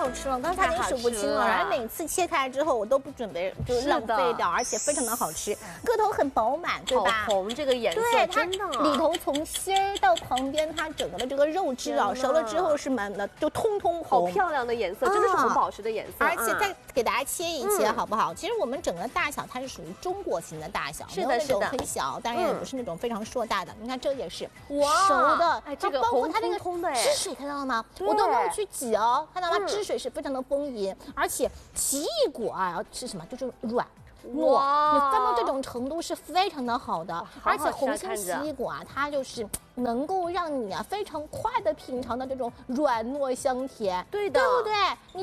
好吃了，刚才已经数不清了。然后每次切开来之后，我都不准备就浪费掉，而且非常的好吃，个头很饱满，对吧？ 好红这个颜色， 对，它真的里头从心儿到旁边，它整个的这个肉质啊，熟了之后是满的，就通红。 好漂亮的颜色，真的是红宝石的颜色。 而且再给大家切一切，好不好？其实我们整个大小它是属于中国型的大小，没有那种很小，当然也不是那种非常硕大的。你看这也是熟的， 哎，这个包括它那个汁水，看到了吗？我都没有去挤哦，看到吗？汁水是非常的丰盈，而且奇异果啊是什么？就是软。糯，你翻到这种程度是非常的好的，而且红心奇异果啊，它就是能够让你啊非常快的品尝到这种软糯香甜， 对的， 对不对？你